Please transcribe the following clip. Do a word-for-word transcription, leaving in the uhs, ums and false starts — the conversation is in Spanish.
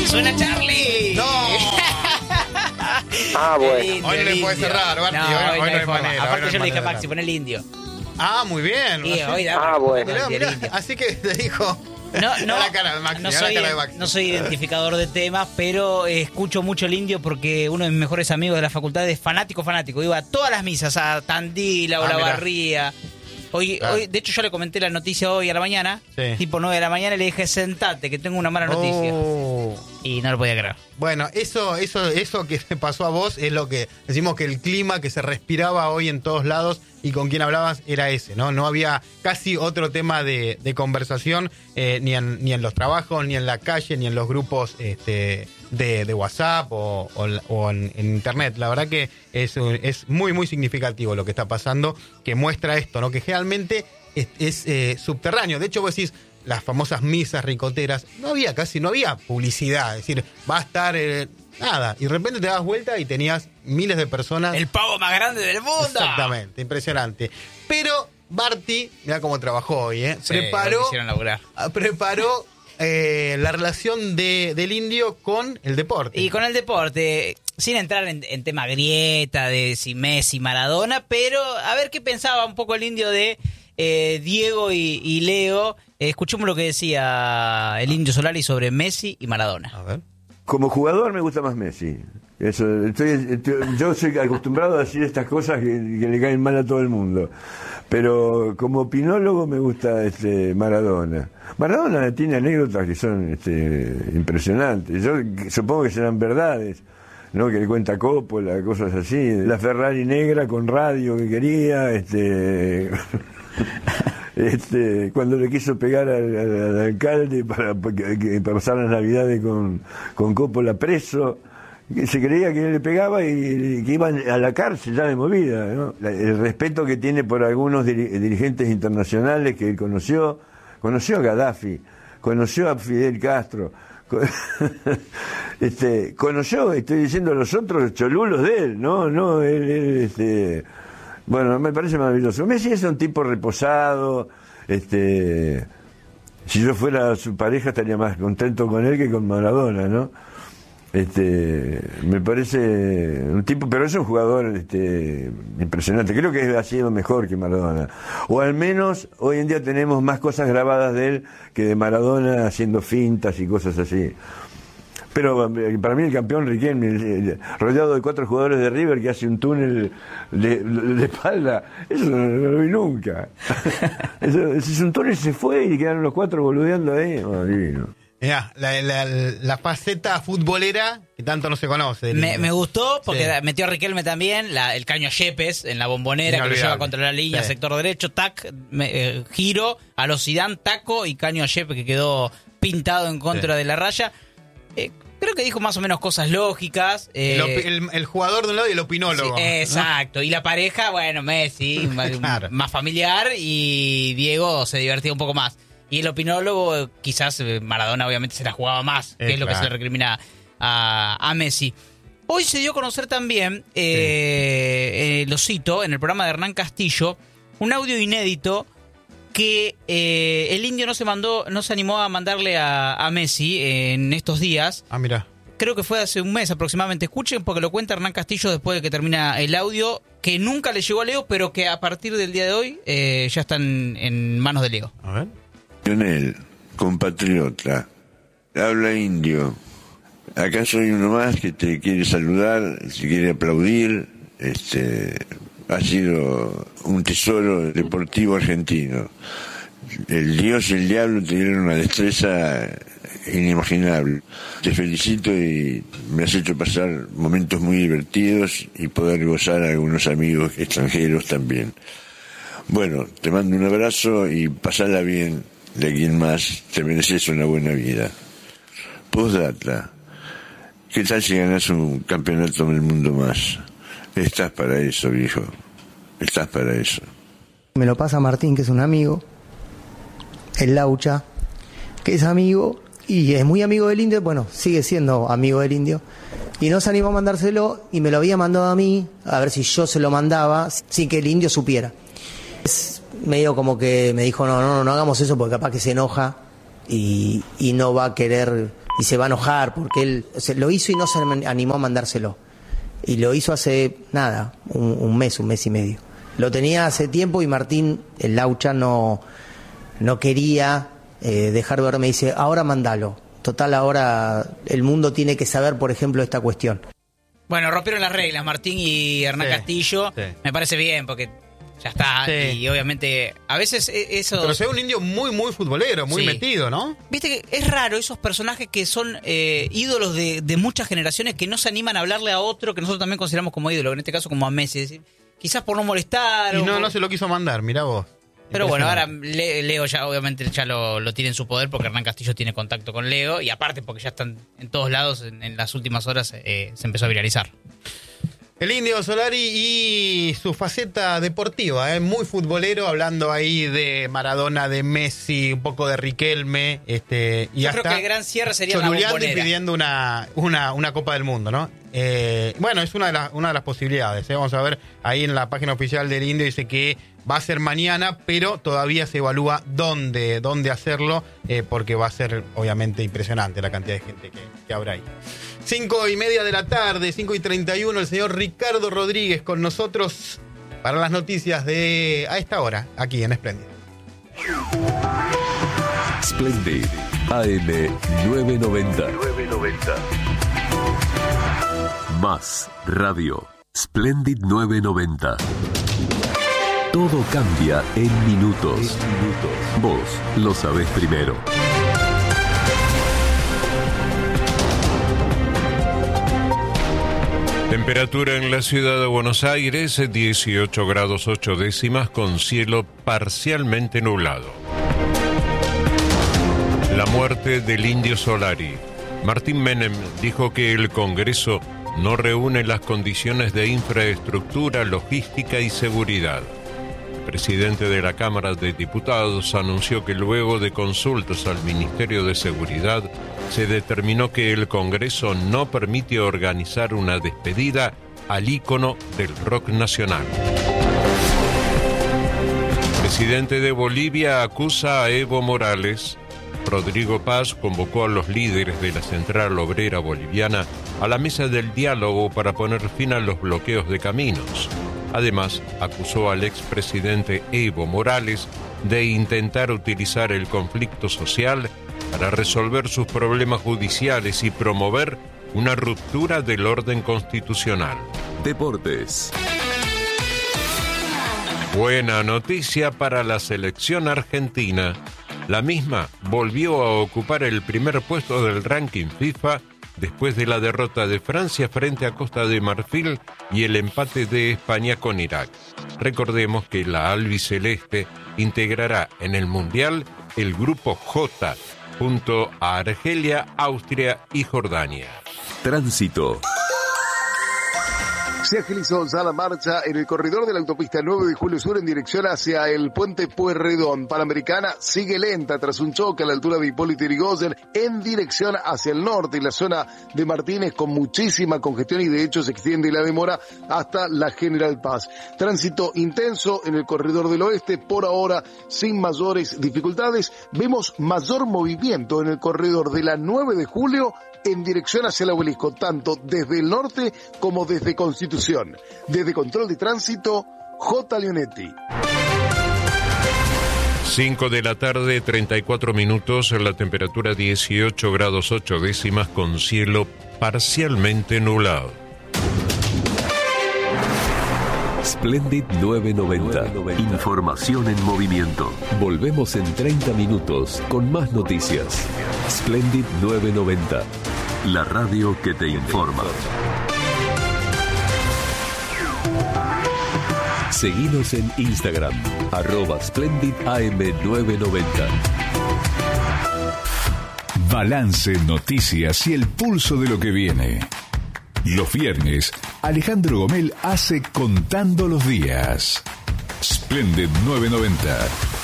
¡Suena Charlie! ¡No! Ah, bueno. Lindo, Hoy no le lindo. puede cerrar, Barty, No, hoy no- hoy hoy no no hay hay forma. manera, hoy Aparte no hay yo le dije a manera. Maxi, pon el indio. Ah, muy bien. Y hoy da- Ah, bueno. Mirá, mirá, el indio. así que te dijo. No, no, Mirá la cara de Maxi, no, mirá soy, la cara de Maxi. no soy identificador de temas, pero eh, escucho mucho el indio porque uno de mis mejores amigos de la facultad es fanático, fanático. Iba a todas las misas, a Tandila o Ah, La mirá. Barría. Hoy, Claro. hoy, de hecho, yo le comenté la noticia hoy a la mañana, Sí. tipo nueve de la mañana, y le dije, sentate, que tengo una mala noticia. Oh. Y no lo podía creer. Bueno, eso, eso, eso que te pasó a vos es lo que decimos que el clima que se respiraba hoy en todos lados y con quien hablabas era ese, ¿no? No había casi otro tema de, de conversación, eh, ni, en, ni en los trabajos, ni en la calle, ni en los grupos este, de, de WhatsApp o, o, o en, en internet. La verdad que es, es muy, muy significativo lo que está pasando, que muestra esto, ¿no? Que generalmente es, es eh, subterráneo. De hecho, vos decís, las famosas misas ricoteras, no había casi, no había publicidad, es decir, va a estar eh, nada, y de repente te das vuelta y tenías miles de personas. El pavo más grande del mundo. Exactamente, impresionante. Pero Barty, mira cómo trabajó hoy, ¿eh? Sí, preparó, lo quisieron laburar. ah, preparó eh, la relación de, del indio con el deporte. Y con el deporte, sin entrar en, en tema grieta de si Messi, Maradona, pero a ver qué pensaba un poco el indio de eh, Diego y, y Leo. Eh, escuchemos lo que decía el Indio Solari sobre Messi y Maradona. A ver. Como jugador me gusta más Messi. Eso, estoy, estoy- yo soy acostumbrado a decir estas cosas que, que le caen mal a todo el mundo. Pero como opinólogo me gusta este Maradona. Maradona tiene anécdotas que son este, impresionantes. Yo supongo que serán verdades, ¿no? Que le cuenta Coppola, cosas así. La Ferrari negra con radio que quería, este... Este, cuando le quiso pegar al, al- al alcalde para, para, que- para pasar las navidades con, con Coppola preso, que se creía que le pegaba y que iban a la cárcel ya de movida, ¿no? La- el respeto que tiene por algunos diri- dirigentes internacionales que él conoció, conoció a Gaddafi, conoció a Fidel Castro, co- este, conoció, estoy diciendo, a los otros cholulos de él, no, no, él, él, este, bueno, me parece maravilloso. Messi es un tipo reposado, este, si yo fuera su pareja estaría más contento con él que con Maradona, ¿no? Este, me parece un tipo, pero es un jugador este, impresionante. Creo que ha sido mejor que Maradona, o al menos hoy en día tenemos más cosas grabadas de él que de Maradona haciendo fintas y cosas así. Pero eh, para mí el campeón Riquelme, eh, eh, rodeado de cuatro jugadores de River que hace un túnel de, de espalda, eso no, no lo vi nunca. Eso, ese es un túnel, se fue y quedaron los cuatro boludeando ahí. Oh, divino. Mirá, la, la, la faceta futbolera que tanto no se conoce. del Me, indio. me gustó porque Sí. metió a Riquelme también, la- el caño Yepes en la bombonera que lo Inolvidable. lleva contra la línea, Sí. sector derecho, tac, me- eh, giro a los Zidane, taco y caño a Yepes que quedó pintado en contra Sí. de la raya. Eh, creo que dijo más o menos cosas lógicas. eh, El, opi- el- el jugador de un lado y el opinólogo. sí, exacto. Y la pareja, bueno, Messi, más, Claro. más familiar, y Diego se divertía un poco más. Y el opinólogo, quizás eh, Maradona obviamente se la jugaba más, que Eh, es lo que se claro. le recrimina a, a Messi. Hoy se dio a conocer también, eh, eh, lo cito, en el programa de Hernán Castillo, un audio inédito que eh, el indio no se mandó, no se animó a mandarle a, a Messi en estos días. Ah, mira. Creo que fue hace un mes aproximadamente. Escuchen porque lo cuenta Hernán Castillo después de que termina el audio, que nunca le llegó a Leo, pero que a partir del día de hoy eh, ya están en manos de Leo. A ver. Lionel, compatriota, habla indio. Acá soy uno más que te quiere saludar, te quiere aplaudir. Este, ha sido un tesoro deportivo argentino. El Dios y el diablo te dieron una destreza inimaginable. Te felicito y me has hecho pasar momentos muy divertidos y poder gozar a algunos amigos extranjeros también. Bueno, te mando un abrazo y pasala bien. De quien más, te mereces una buena vida. Postdata. ¿Qué tal si ganas un campeonato del mundo más? Estás para eso, viejo. Estás para eso. Me lo pasa Martín, que es un amigo, el Laucha, que es amigo y es muy amigo del indio, bueno, sigue siendo amigo del indio, y no se animó a mandárselo y me lo había mandado a mí, a ver si yo se lo mandaba sin que el indio supiera. Es medio como que me dijo, no, no, no hagamos eso porque capaz que se enoja y, y no va a querer y se va a enojar porque él o sea, lo hizo y no se animó a mandárselo. Y lo hizo hace, nada, un, un mes, un mes y medio. Lo tenía hace tiempo y Martín, el Laucha, no, no quería eh, dejar ver. Me dice, ahora mandalo. Total, ahora el mundo tiene que saber, por ejemplo, esta cuestión. Bueno, rompieron las reglas Martín y Hernán Sí, Castillo. sí. Me parece bien, porque ya está. Sí. Y obviamente, a veces e- eso... Pero se ve un indio muy, muy futbolero, muy Sí. metido, ¿no? Viste que es raro esos personajes que son eh, ídolos de, de muchas generaciones que no se animan a hablarle a otro que nosotros también consideramos como ídolo, en este caso como a Messi. Es decir, quizás por no molestar. Y o no, por- no se lo quiso mandar, mirá vos. Pero bueno, ahora Impresionante. Le- Leo ya obviamente ya lo, lo tiene en su poder porque Hernán Castillo tiene contacto con Leo y aparte porque ya están en todos lados en, en las últimas horas eh, se empezó a viralizar. El Indio Solari y su faceta deportiva, ¿eh? Muy futbolero, hablando ahí de Maradona, de Messi, un poco de Riquelme, este, y Yo hasta creo que el gran cierre sería la Choluliandi Bombonera. pidiendo una, una, una Copa del Mundo, ¿no? Eh, bueno, es una de, las, una de las posibilidades, ¿eh? Vamos a ver, ahí en la página oficial del Indio dice que va a ser mañana, pero todavía se evalúa dónde, dónde hacerlo, eh, porque va a ser obviamente impresionante la cantidad de gente que, que habrá ahí. Cinco y media de la tarde, cinco y treinta y uno, el señor Ricardo Rodríguez con nosotros para las noticias de a esta hora, aquí en Splendid. Splendid A M novecientos noventa. Más radio. Splendid novecientos noventa. Todo cambia en minutos. Vos lo sabés primero. Temperatura en la ciudad de Buenos Aires, dieciocho grados ocho décimas con cielo parcialmente nublado. La muerte del Indio Solari. Martín Menem dijo que el Congreso no reúne las condiciones de infraestructura, logística y seguridad. El presidente de la Cámara de Diputados anunció que luego de consultas al Ministerio de Seguridad se determinó que el Congreso no permite organizar una despedida al ícono del rock nacional. El presidente de Bolivia acusa a Evo Morales. Rodrigo Paz convocó a los líderes de la Central Obrera Boliviana a la mesa del diálogo para poner fin a los bloqueos de caminos. Además, acusó al expresidente Evo Morales de intentar utilizar el conflicto social para resolver sus problemas judiciales y promover una ruptura del orden constitucional. Deportes. Buena noticia para la selección argentina. La misma volvió a ocupar el primer puesto del ranking FIFA después de la derrota de Francia frente a Costa de Marfil y el empate de España con Irak. Recordemos que la albiceleste integrará en el Mundial el grupo J, junto a Argelia, Austria y Jordania. Tránsito. Se agilizó ya la marcha en el corredor de la autopista nueve de Julio Sur en dirección hacia el puente Pueyrredón. Panamericana sigue lenta tras un choque a la altura de Hipólito Yrigoyen en dirección hacia el norte y la zona de Martínez con muchísima congestión y de hecho se extiende la demora hasta la General Paz. Tránsito intenso en el corredor del oeste, por ahora sin mayores dificultades. Vemos mayor movimiento en el corredor de la nueve de Julio en dirección hacia el Obelisco, tanto desde el norte como desde Constitución. Desde Control de Tránsito, J. Leonetti. cinco de la tarde, treinta y cuatro minutos, la temperatura dieciocho grados ocho décimas con cielo parcialmente nublado. Splendid novecientos noventa. Información en movimiento. Volvemos en treinta minutos con más noticias. Splendid novecientos noventa. La radio que te informa. Seguinos en Instagram, arroba Splendid A M novecientos noventa. Balance, noticias y el pulso de lo que viene. Los viernes, Alejandro Gomel hace Contando los Días. Splendid novecientos noventa.